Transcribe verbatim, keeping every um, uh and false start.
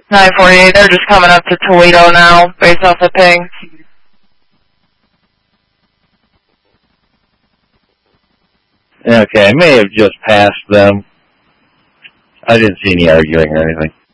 nine forty-eight, they're just coming up to Toledo now, based off the ping. Okay, I may have just passed them. I didn't see any arguing or anything.